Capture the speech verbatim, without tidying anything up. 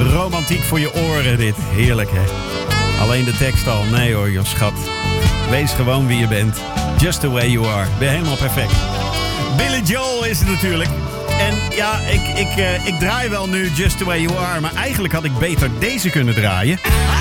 Romantiek voor je oren dit. Heerlijk, hè? Alleen de tekst al. Nee hoor, joh, schat. Wees gewoon wie je bent. Just the way you are. Ben helemaal perfect. Billy Joel is het natuurlijk. En ja, ik, ik, uh, ik draai wel nu Just the way you are. Maar eigenlijk had ik beter deze kunnen draaien.